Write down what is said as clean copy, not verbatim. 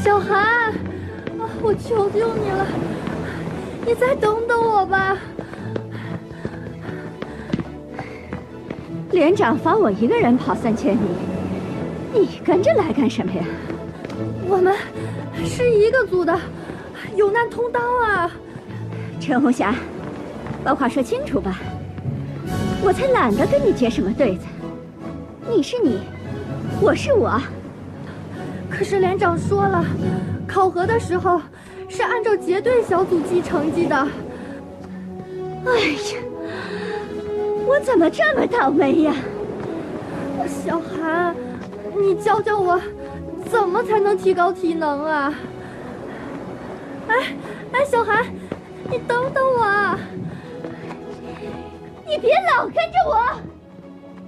小韩，我求求你了，你再等等我吧。 连长放我一个人跑3000米，你跟着来干什么呀？ 我们是一个组的，有难同当啊。 陈红霞，把话说清楚吧，我才懒得跟你结什么对子。你是你，我是我。 可是连长说了，考核的时候是按照结对小组记成绩的。 哎呀，我怎么这么倒霉呀？ 小韩，你教教我，怎么才能提高体能啊？哎，小韩，你等等我啊！ 你别老跟着我。